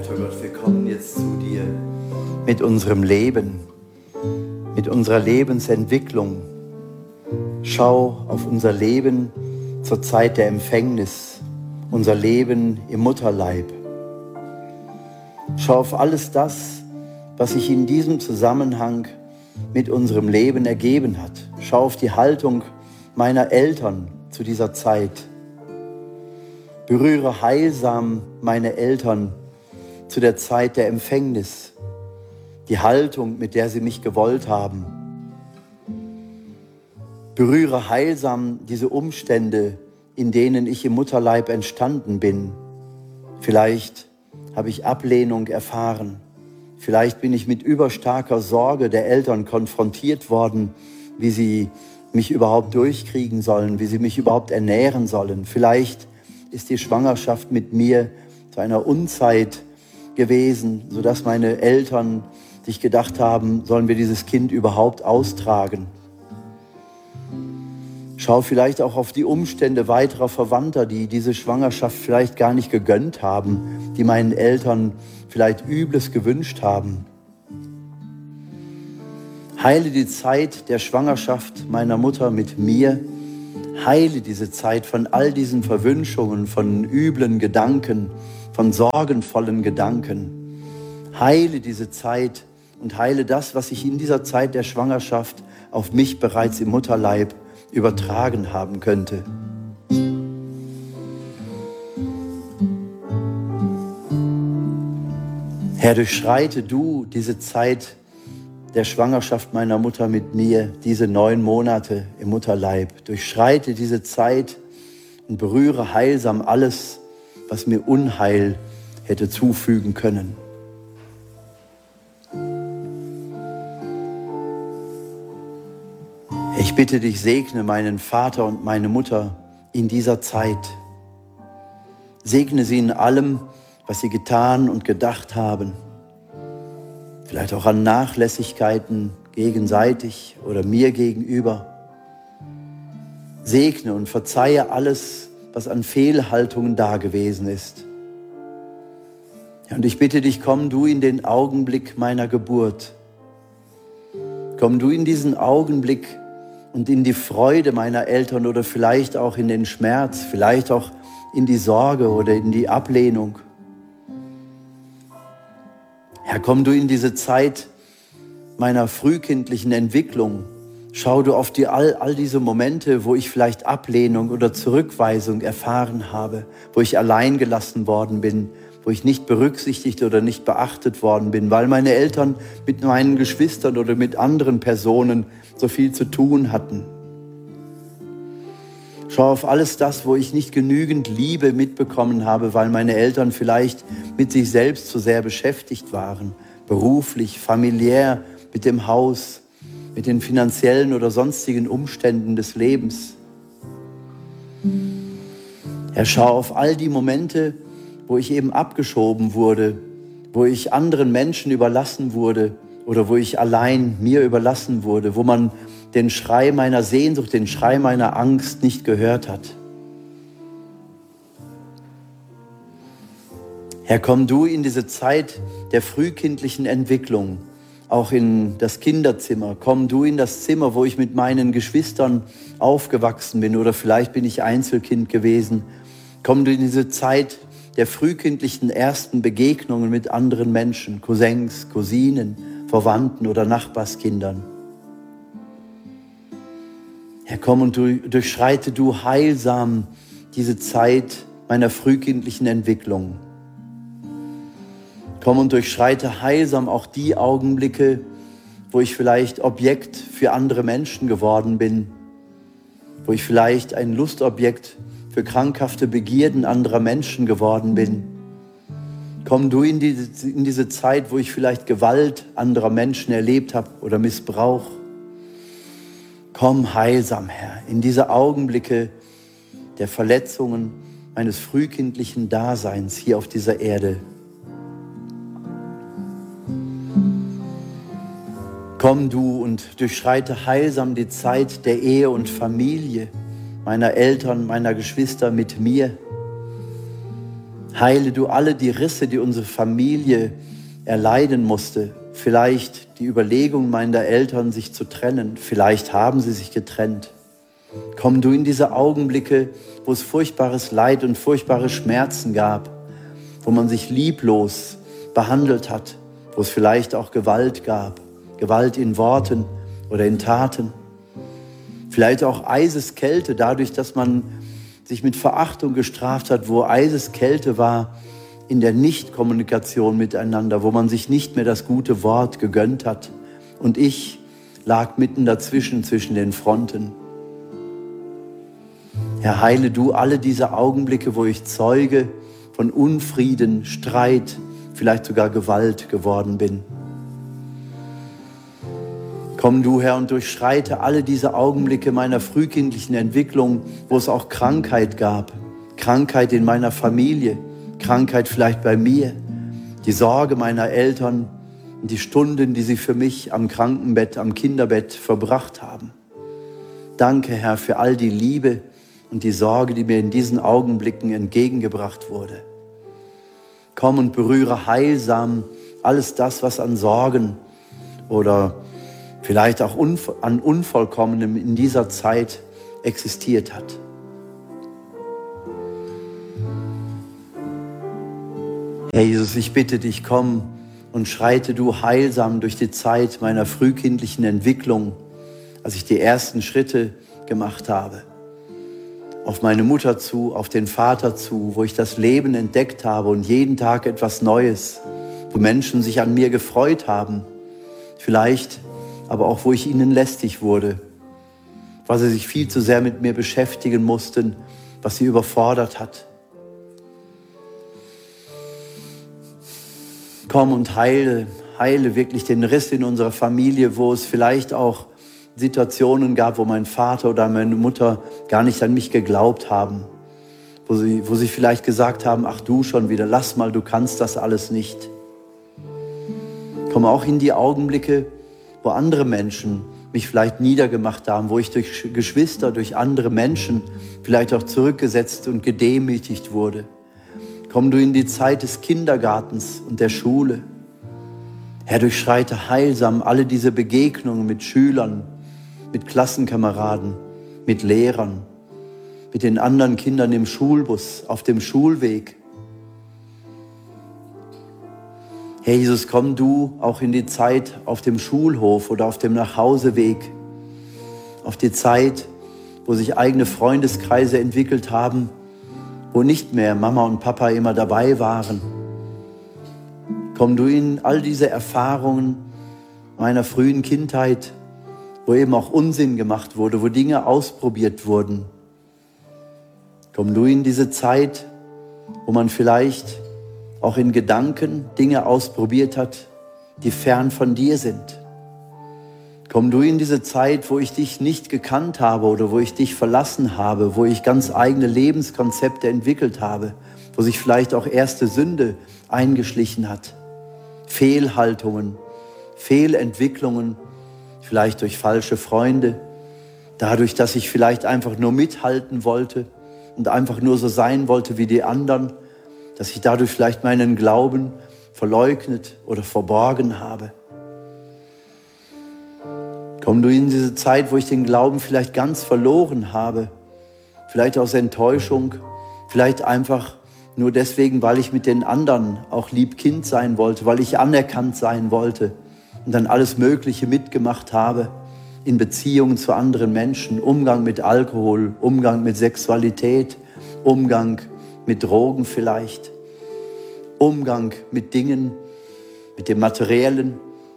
Vater Gott, wir kommen jetzt zu dir mit unserem Leben, mit unserer Lebensentwicklung. Schau auf unser Leben zur Zeit der Empfängnis, unser Leben im Mutterleib. Schau auf alles das, was sich in diesem Zusammenhang mit unserem Leben ergeben hat. Schau auf die Haltung meiner Eltern zu dieser Zeit. Berühre heilsam meine Eltern zu der Zeit der Empfängnis, die Haltung, mit der sie mich gewollt haben. Berühre heilsam diese Umstände, in denen ich im Mutterleib entstanden bin. Vielleicht habe ich Ablehnung erfahren. Vielleicht bin ich mit überstarker Sorge der Eltern konfrontiert worden, wie sie mich überhaupt durchkriegen sollen, wie sie mich überhaupt ernähren sollen. Vielleicht ist die Schwangerschaft mit mir zu einer Unzeit gewesen, sodass meine Eltern sich gedacht haben, sollen wir dieses Kind überhaupt austragen? Schau vielleicht auch auf die Umstände weiterer Verwandter, die diese Schwangerschaft vielleicht gar nicht gegönnt haben, die meinen Eltern vielleicht Übles gewünscht haben. Heile die Zeit der Schwangerschaft meiner Mutter mit mir. Heile diese Zeit von all diesen Verwünschungen, von üblen Gedanken, von sorgenvollen Gedanken. Heile diese Zeit und heile das, was ich in dieser Zeit der Schwangerschaft auf mich bereits im Mutterleib übertragen haben könnte. Herr, durchschreite du diese Zeit der Schwangerschaft meiner Mutter mit mir, diese 9 Monate im Mutterleib. Durchschreite diese Zeit und berühre heilsam alles, was mir Unheil hätte zufügen können. Ich bitte dich, segne meinen Vater und meine Mutter in dieser Zeit. Segne sie in allem, was sie getan und gedacht haben. Vielleicht auch an Nachlässigkeiten gegenseitig oder mir gegenüber. Segne und verzeihe alles, was an Fehlhaltungen da gewesen ist. Ja, und ich bitte dich, komm du in den Augenblick meiner Geburt. Komm du in diesen Augenblick und in die Freude meiner Eltern oder vielleicht auch in den Schmerz, vielleicht auch in die Sorge oder in die Ablehnung. Herr, komm du in diese Zeit meiner frühkindlichen Entwicklung. Schau du auf all diese Momente, wo ich vielleicht Ablehnung oder Zurückweisung erfahren habe, wo ich allein gelassen worden bin, wo ich nicht berücksichtigt oder nicht beachtet worden bin, weil meine Eltern mit meinen Geschwistern oder mit anderen Personen so viel zu tun hatten. Schau auf alles das, wo ich nicht genügend Liebe mitbekommen habe, weil meine Eltern vielleicht mit sich selbst zu sehr beschäftigt waren, beruflich, familiär, mit dem Haus, mit den finanziellen oder sonstigen Umständen des Lebens. Herr, schau auf all die Momente, wo ich eben abgeschoben wurde, wo ich anderen Menschen überlassen wurde oder wo ich allein mir überlassen wurde, wo man den Schrei meiner Sehnsucht, den Schrei meiner Angst nicht gehört hat. Herr, komm du in diese Zeit der frühkindlichen Entwicklung, auch in das Kinderzimmer. Komm du in das Zimmer, wo ich mit meinen Geschwistern aufgewachsen bin oder vielleicht bin ich Einzelkind gewesen. Komm du in diese Zeit der frühkindlichen ersten Begegnungen mit anderen Menschen, Cousins, Cousinen, Verwandten oder Nachbarskindern. Herr, komm und durchschreite du heilsam diese Zeit meiner frühkindlichen Entwicklung. Komm und durchschreite heilsam auch die Augenblicke, wo ich vielleicht Objekt für andere Menschen geworden bin, wo ich vielleicht ein Lustobjekt für krankhafte Begierden anderer Menschen geworden bin. Komm du in diese Zeit, wo ich vielleicht Gewalt anderer Menschen erlebt habe oder Missbrauch. Komm heilsam, Herr, in diese Augenblicke der Verletzungen meines frühkindlichen Daseins hier auf dieser Erde. Komm du und durchschreite heilsam die Zeit der Ehe und Familie, meiner Eltern, meiner Geschwister mit mir. Heile du alle die Risse, die unsere Familie erleiden musste. Vielleicht die Überlegung meiner Eltern, sich zu trennen. Vielleicht haben sie sich getrennt. Komm du in diese Augenblicke, wo es furchtbares Leid und furchtbare Schmerzen gab, wo man sich lieblos behandelt hat, wo es vielleicht auch Gewalt gab. Gewalt in Worten oder in Taten. Vielleicht auch Eiseskälte, dadurch, dass man sich mit Verachtung gestraft hat, wo Eiseskälte war in der Nichtkommunikation miteinander, wo man sich nicht mehr das gute Wort gegönnt hat. Und ich lag mitten dazwischen, zwischen den Fronten. Herr, heile du alle diese Augenblicke, wo ich Zeuge von Unfrieden, Streit, vielleicht sogar Gewalt geworden bin. Komm du, Herr, und durchschreite alle diese Augenblicke meiner frühkindlichen Entwicklung, wo es auch Krankheit gab. Krankheit in meiner Familie, Krankheit vielleicht bei mir, die Sorge meiner Eltern und die Stunden, die sie für mich am Krankenbett, am Kinderbett verbracht haben. Danke, Herr, für all die Liebe und die Sorge, die mir in diesen Augenblicken entgegengebracht wurde. Komm und berühre heilsam alles das, was an Sorgen oder vielleicht auch an Unvollkommenem in dieser Zeit existiert hat. Herr Jesus, ich bitte dich, komm und schreite du heilsam durch die Zeit meiner frühkindlichen Entwicklung, als ich die ersten Schritte gemacht habe. Auf meine Mutter zu, auf den Vater zu, wo ich das Leben entdeckt habe und jeden Tag etwas Neues, wo Menschen sich an mir gefreut haben, vielleicht aber auch, wo ich ihnen lästig wurde, weil sie sich viel zu sehr mit mir beschäftigen mussten, was sie überfordert hat. Komm und heile wirklich den Riss in unserer Familie, wo es vielleicht auch Situationen gab, wo mein Vater oder meine Mutter gar nicht an mich geglaubt haben, wo sie vielleicht gesagt haben, ach du schon wieder, lass mal, du kannst das alles nicht. Komm auch in die Augenblicke, wo andere Menschen mich vielleicht niedergemacht haben, wo ich durch Geschwister, durch andere Menschen vielleicht auch zurückgesetzt und gedemütigt wurde. Komm du in die Zeit des Kindergartens und der Schule. Herr, durchschreite heilsam alle diese Begegnungen mit Schülern, mit Klassenkameraden, mit Lehrern, mit den anderen Kindern im Schulbus, auf dem Schulweg. Herr Jesus, komm du auch in die Zeit auf dem Schulhof oder auf dem Nachhauseweg, auf die Zeit, wo sich eigene Freundeskreise entwickelt haben, wo nicht mehr Mama und Papa immer dabei waren. Komm du in all diese Erfahrungen meiner frühen Kindheit, wo eben auch Unsinn gemacht wurde, wo Dinge ausprobiert wurden. Komm du in diese Zeit, wo man vielleicht auch in Gedanken Dinge ausprobiert hat, die fern von dir sind. Komm du in diese Zeit, wo ich dich nicht gekannt habe oder wo ich dich verlassen habe, wo ich ganz eigene Lebenskonzepte entwickelt habe, wo sich vielleicht auch erste Sünde eingeschlichen hat. Fehlhaltungen, Fehlentwicklungen, vielleicht durch falsche Freunde, dadurch, dass ich vielleicht einfach nur mithalten wollte und einfach nur so sein wollte wie die anderen, dass ich dadurch vielleicht meinen Glauben verleugnet oder verborgen habe. Komm du in diese Zeit, wo ich den Glauben vielleicht ganz verloren habe, vielleicht aus Enttäuschung, vielleicht einfach nur deswegen, weil ich mit den anderen auch lieb Kind sein wollte, weil ich anerkannt sein wollte und dann alles Mögliche mitgemacht habe in Beziehungen zu anderen Menschen, Umgang mit Alkohol, Umgang mit Sexualität, Umgang mit Drogen vielleicht, Umgang mit Dingen, mit dem Materiellen,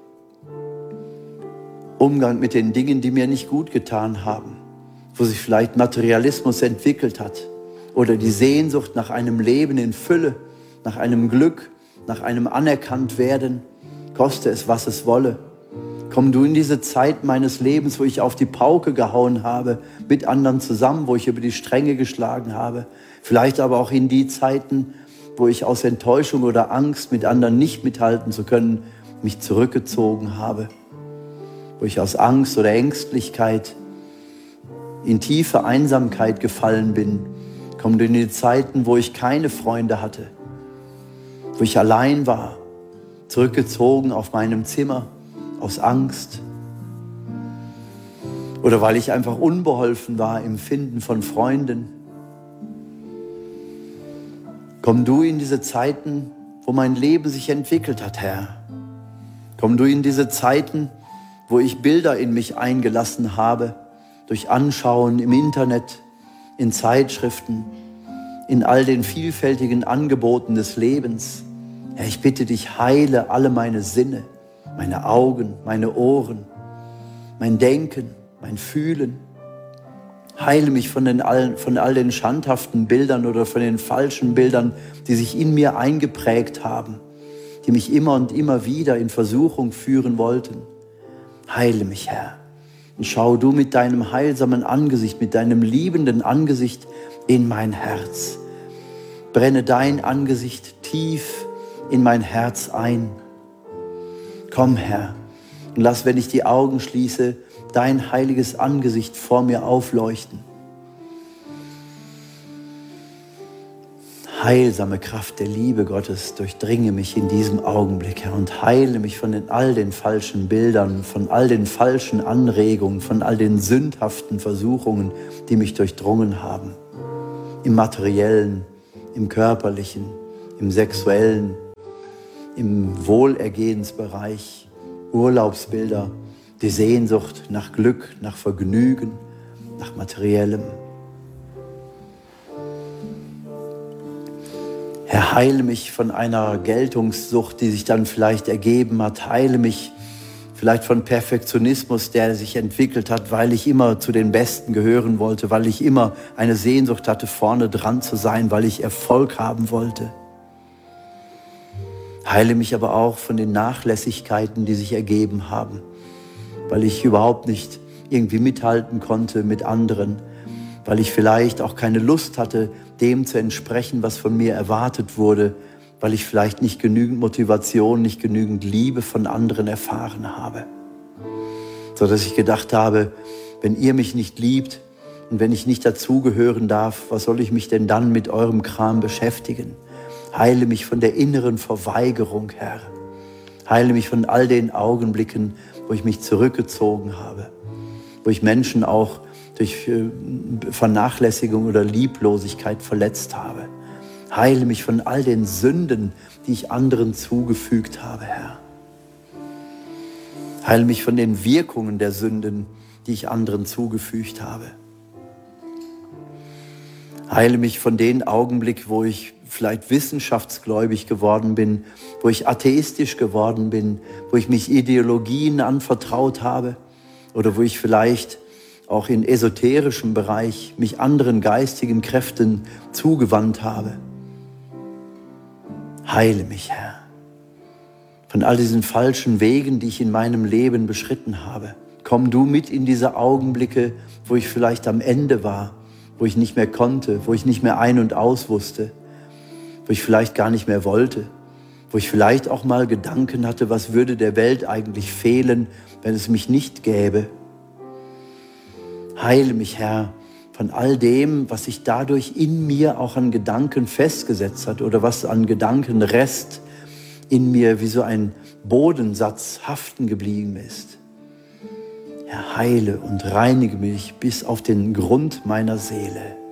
Umgang mit den Dingen, die mir nicht gut getan haben, wo sich vielleicht Materialismus entwickelt hat oder die Sehnsucht nach einem Leben in Fülle, nach einem Glück, nach einem Anerkanntwerden, koste es, was es wolle. Komm du in diese Zeit meines Lebens, wo ich auf die Pauke gehauen habe, mit anderen zusammen, wo ich über die Stränge geschlagen habe. Vielleicht aber auch in die Zeiten, wo ich aus Enttäuschung oder Angst, mit anderen nicht mithalten zu können, mich zurückgezogen habe. Wo ich aus Angst oder Ängstlichkeit in tiefe Einsamkeit gefallen bin. Komm du in die Zeiten, wo ich keine Freunde hatte, wo ich allein war, zurückgezogen auf meinem Zimmer aus Angst oder weil ich einfach unbeholfen war im Finden von Freunden. Komm du in diese Zeiten, wo mein Leben sich entwickelt hat, Herr. Komm du in diese Zeiten, wo ich Bilder in mich eingelassen habe, durch Anschauen im Internet, in Zeitschriften, in all den vielfältigen Angeboten des Lebens. Herr, ich bitte dich, heile alle meine Sinne, meine Augen, meine Ohren, mein Denken, mein Fühlen. Heile mich von all den schandhaften Bildern oder von den falschen Bildern, die sich in mir eingeprägt haben, die mich immer und immer wieder in Versuchung führen wollten. Heile mich, Herr. Und schau du mit deinem heilsamen Angesicht, mit deinem liebenden Angesicht in mein Herz. Brenne dein Angesicht tief in mein Herz ein. Komm, Herr, und lass, wenn ich die Augen schließe, dein heiliges Angesicht vor mir aufleuchten. Heilsame Kraft der Liebe Gottes, durchdringe mich in diesem Augenblick, Herr, und heile mich von all den falschen Bildern, von all den falschen Anregungen, von all den sündhaften Versuchungen, die mich durchdrungen haben. Im Materiellen, im Körperlichen, im Sexuellen, im Wohlergehensbereich, Urlaubsbilder, die Sehnsucht nach Glück, nach Vergnügen, nach Materiellem. Herr, heile mich von einer Geltungssucht, die sich dann vielleicht ergeben hat. Heile mich vielleicht von Perfektionismus, der sich entwickelt hat, weil ich immer zu den Besten gehören wollte, weil ich immer eine Sehnsucht hatte, vorne dran zu sein, weil ich Erfolg haben wollte. Heile mich aber auch von den Nachlässigkeiten, die sich ergeben haben, weil ich überhaupt nicht irgendwie mithalten konnte mit anderen, weil ich vielleicht auch keine Lust hatte, dem zu entsprechen, was von mir erwartet wurde, weil ich vielleicht nicht genügend Motivation, nicht genügend Liebe von anderen erfahren habe. So dass ich gedacht habe, wenn ihr mich nicht liebt und wenn ich nicht dazugehören darf, was soll ich mich denn dann mit eurem Kram beschäftigen? Heile mich von der inneren Verweigerung, Herr. Heile mich von all den Augenblicken, wo ich mich zurückgezogen habe, wo ich Menschen auch durch Vernachlässigung oder Lieblosigkeit verletzt habe. Heile mich von all den Sünden, die ich anderen zugefügt habe, Herr. Heile mich von den Wirkungen der Sünden, die ich anderen zugefügt habe. Heile mich von den Augenblicken, wo ich vielleicht wissenschaftsgläubig geworden bin, wo ich atheistisch geworden bin, wo ich mich Ideologien anvertraut habe oder wo ich vielleicht auch in esoterischem Bereich mich anderen geistigen Kräften zugewandt habe. Heile mich, Herr, von all diesen falschen Wegen, die ich in meinem Leben beschritten habe. Komm du mit in diese Augenblicke, wo ich vielleicht am Ende war, wo ich nicht mehr konnte, wo ich nicht mehr ein- und aus wusste, wo ich vielleicht gar nicht mehr wollte, wo ich vielleicht auch mal Gedanken hatte, was würde der Welt eigentlich fehlen, wenn es mich nicht gäbe. Heile mich, Herr, von all dem, was sich dadurch in mir auch an Gedanken festgesetzt hat oder was an Gedankenrest in mir wie so ein Bodensatz haften geblieben ist. Herr, heile und reinige mich bis auf den Grund meiner Seele.